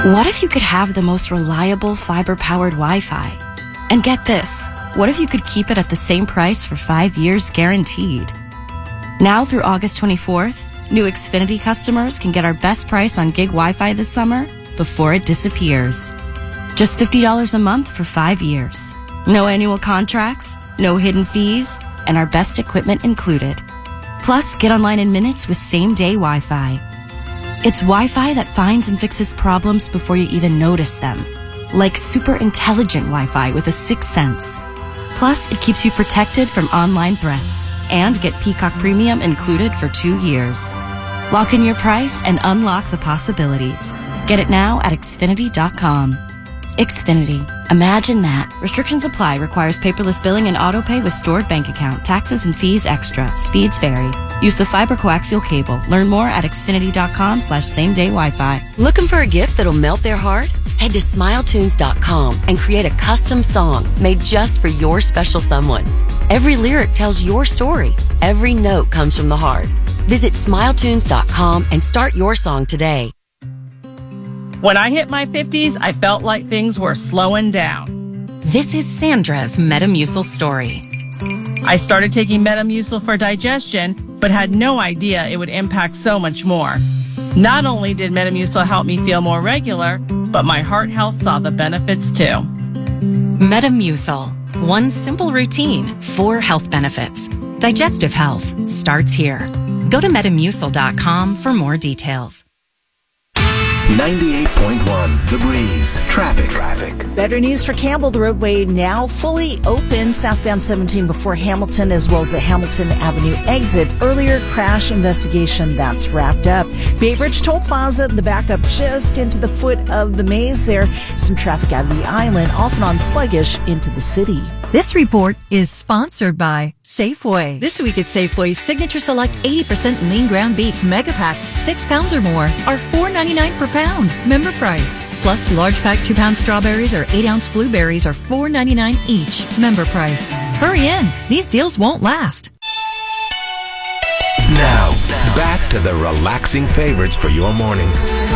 What if you could have the most reliable fiber-powered Wi-Fi? And get this, what if you could keep it at the same price for 5 years guaranteed? Now through August 24th, new Xfinity customers can get our best price on gig Wi-Fi this summer before it disappears. Just $50 a month for 5 years. No annual contracts, no hidden fees, and our best equipment included. Plus, get online in minutes with same-day Wi-Fi. It's Wi-Fi that finds and fixes problems before you even notice them. Like super intelligent Wi-Fi with a sixth sense. Plus, it keeps you protected from online threats. And get Peacock Premium included for 2 years. Lock in your price and unlock the possibilities. Get it now at Xfinity.com. Xfinity. Imagine that. Restrictions apply. Requires paperless billing and autopay with stored bank account. Taxes and fees extra. Speeds vary. Use of fiber coaxial cable. Learn more at Xfinity.com/same-day Wi-Fi. Looking for a gift that'll melt their heart? Head to SmileTunes.com and create a custom song made just for your special someone. Every lyric tells your story. Every note comes from the heart. Visit SmileTunes.com and start your song today. When I hit my 50s, I felt like things were slowing down. This is Sandra's Metamucil story. I started taking Metamucil for digestion, but had no idea it would impact so much more. Not only did Metamucil help me feel more regular, but my heart health saw the benefits too. Metamucil. One simple routine, 4 health benefits. Digestive health starts here. Go to Metamucil.com for more details. 98.1 The Breeze. Traffic. Better news for Campbell. The roadway now fully open southbound 17 before Hamilton, as well as the Hamilton Avenue exit. Earlier crash investigation, that's wrapped up. Bay Bridge Toll Plaza, the backup just into the foot of the maze there. Some traffic out of the island, off and on sluggish into the city. This report is sponsored by Safeway. This week at Safeway, Signature Select 80% lean ground beef mega pack, 6 pounds or more, are $4.99 per pound. Member price. Plus, large pack 2-pound strawberries or 8-ounce blueberries are $4.99 each. Member price. Hurry in. These deals won't last. Now, back to the relaxing favorites for your morning.